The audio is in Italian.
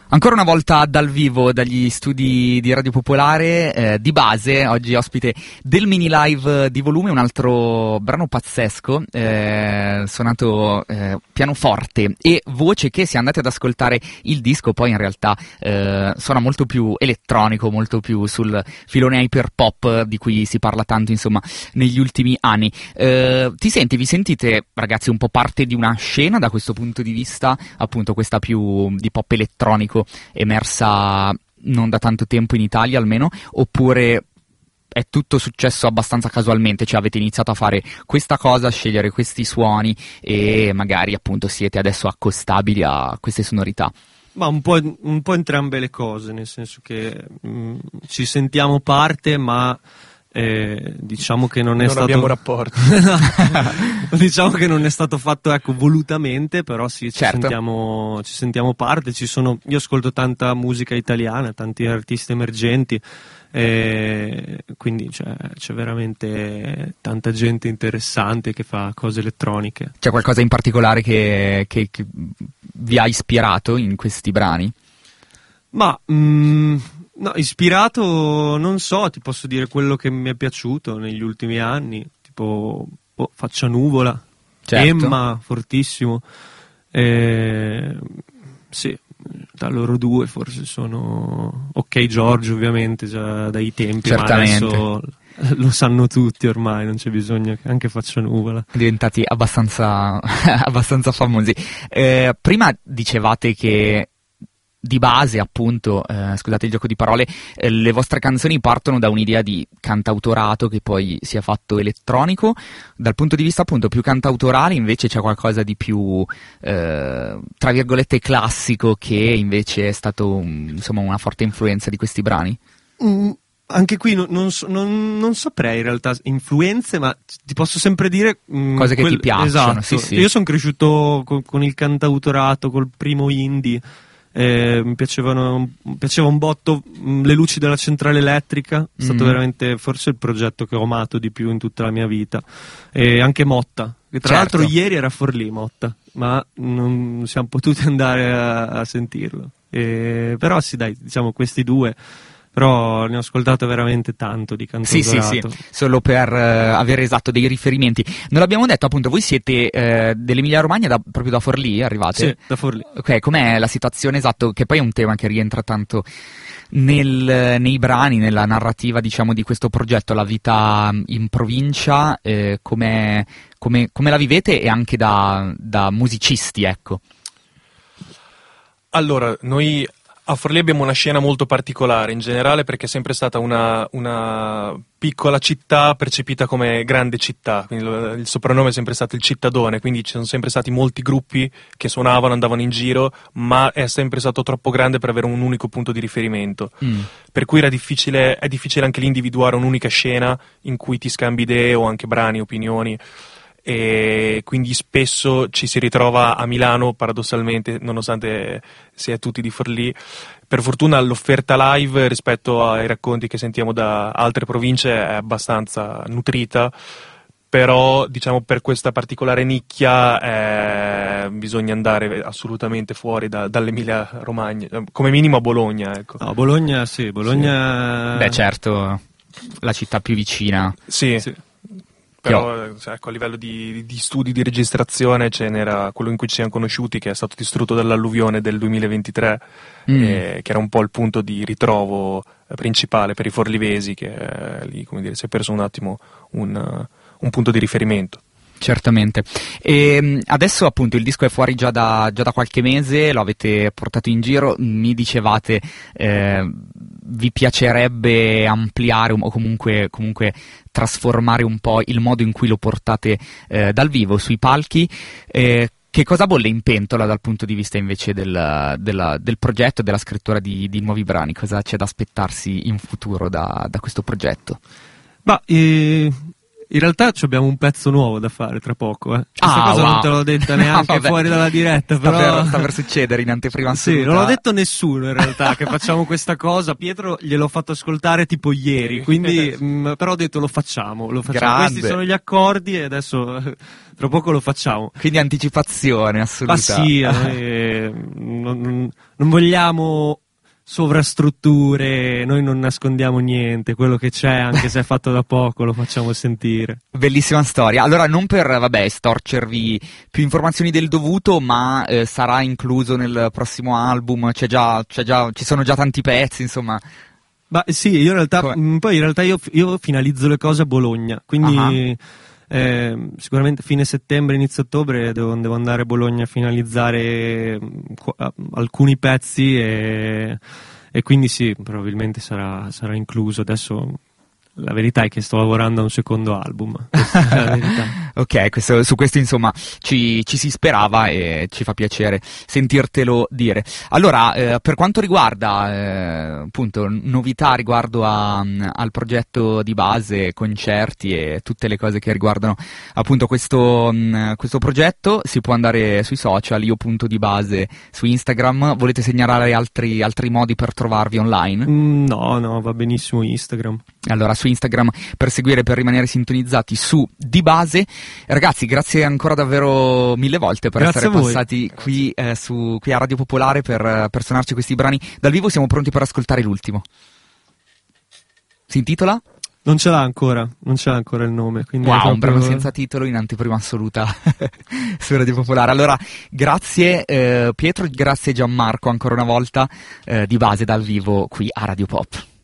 Ancora una volta dal vivo dagli studi di Radio Popolare, di base, oggi ospite del mini live di Volume, un altro brano pazzesco, suonato pianoforte e voce, che se andate ad ascoltare il disco poi in realtà suona molto più elettronico, molto più sul filone hyper pop di cui si parla tanto insomma negli ultimi anni. Vi sentite ragazzi un po' parte di una scena da questo punto di vista, appunto questa più di pop elettronico emersa non da tanto tempo in Italia almeno, oppure è tutto successo abbastanza casualmente, cioè avete iniziato a fare questa cosa, a scegliere questi suoni e magari appunto siete adesso accostabili a queste sonorità? Ma un po' entrambe le cose, nel senso che ci sentiamo parte, ma diciamo che non stato... abbiamo rapporti. Diciamo che non è stato fatto volutamente, però sì, ci certo. sentiamo parte. Io ascolto tanta musica italiana, tanti artisti emergenti, quindi c'è veramente tanta gente interessante che fa cose elettroniche. C'è qualcosa in particolare che vi ha ispirato in questi brani? Ma no, ispirato non so, ti posso dire quello che mi è piaciuto negli ultimi anni, tipo Faccia Nuvola, certo. Emma, fortissimo, sì, da loro due forse sono Ok Giorgio, ovviamente già dai tempi, certamente. Ma adesso lo sanno tutti ormai, non c'è bisogno che anche Faccia Nuvola. Diventati abbastanza famosi. Prima dicevate che di base, appunto, scusate il gioco di parole, le vostre canzoni partono da un'idea di cantautorato che poi si è fatto elettronico. Dal punto di vista appunto più cantautorale invece c'è qualcosa di più tra virgolette classico, che invece è stato insomma una forte influenza di questi brani? Anche qui non saprei in realtà influenze, ma ti posso sempre dire cose che ti piacciono. Esatto. Sì. Io sono cresciuto con il cantautorato, col primo indie. Mi piaceva un botto Le luci della centrale elettrica, è stato veramente forse il progetto che ho amato di più in tutta la mia vita, e anche Motta, che tra l'altro ieri era a Forlì Motta, ma non siamo potuti andare a sentirlo, però sì dai, diciamo questi due. Però ne ho ascoltato veramente tanto di cantautorato. Sì, solo per avere esatto dei riferimenti. Non l'abbiamo detto, appunto, voi siete dell'Emilia Romagna, proprio da Forlì arrivate? Sì, da Forlì. Ok, com'è la situazione, esatto, che poi è un tema che rientra tanto nei brani, nella narrativa, diciamo, di questo progetto, la vita in provincia, come la vivete, e anche da musicisti, ecco? Allora, noi a Forlì abbiamo una scena molto particolare in generale, perché è sempre stata una piccola città percepita come grande città, quindi il soprannome è sempre stato il Cittadone, quindi ci sono sempre stati molti gruppi che suonavano, andavano in giro, ma è sempre stato troppo grande per avere un unico punto di riferimento, per cui è difficile anche lì individuare un'unica scena in cui ti scambi idee o anche brani, opinioni. E quindi spesso ci si ritrova a Milano, paradossalmente, nonostante si è tutti di Forlì. Per fortuna l'offerta live rispetto ai racconti che sentiamo da altre province è abbastanza nutrita, però diciamo per questa particolare nicchia bisogna andare assolutamente fuori dall'Emilia Romagna, come minimo a Bologna, ecco. No, Bologna sì, Bologna... Beh certo, la città più vicina. Sì. Però ecco, a livello di studi di registrazione ce n'era quello in cui ci siamo conosciuti, che è stato distrutto dall'alluvione del 2023, che era un po' il punto di ritrovo principale per i forlivesi, che lì, come dire, si è perso un attimo un punto di riferimento. Certamente. E adesso appunto il disco è fuori già da qualche mese, lo avete portato in giro, mi dicevate vi piacerebbe ampliare o comunque trasformare un po' il modo in cui lo portate dal vivo sui palchi. Che cosa bolle in pentola dal punto di vista invece del progetto, della scrittura di nuovi brani? Cosa c'è da aspettarsi in futuro da questo progetto? In realtà abbiamo un pezzo nuovo da fare tra poco. Questa cosa non te l'ho detta neanche fuori dalla diretta. Però sta per succedere in anteprima assoluta. Sì, non l'ho detto nessuno in realtà che facciamo questa cosa. Pietro gliel'ho fatto ascoltare tipo ieri, quindi però ho detto lo facciamo. Questi sono gli accordi e adesso tra poco lo facciamo. Quindi anticipazione assoluta. Ma sì, non vogliamo sovrastrutture, noi non nascondiamo niente, quello che c'è, anche se è fatto da poco, lo facciamo sentire. Bellissima storia. Allora, non per, storcervi più informazioni del dovuto, ma sarà incluso nel prossimo album, ci sono già tanti pezzi, insomma. Sì, io in realtà io finalizzo le cose a Bologna, quindi sicuramente fine settembre, inizio ottobre devo andare a Bologna a finalizzare alcuni pezzi e quindi sì, probabilmente sarà incluso. Adesso la verità è che sto lavorando a un secondo album. Questa è la verità. Ok, su questo insomma ci si sperava e ci fa piacere sentirtelo dire. Allora, per quanto riguarda appunto novità riguardo al progetto di base, concerti e tutte le cose che riguardano appunto questo progetto, si può andare sui social, io.dibase su Instagram. Volete segnalare altri modi per trovarvi online? No, va benissimo Instagram. Allora, su Instagram per seguire, per rimanere sintonizzati su Di Base. Ragazzi, grazie ancora davvero mille volte per essere passati qui a Radio Popolare per suonarci questi brani dal vivo. Siamo pronti per ascoltare l'ultimo. Si intitola? Non ce l'ha ancora il nome. Quindi wow, un brano senza titolo in anteprima assoluta su Radio Popolare. Allora, grazie Pietro, grazie Gianmarco ancora una volta, Di Base dal vivo qui a Radio Pop.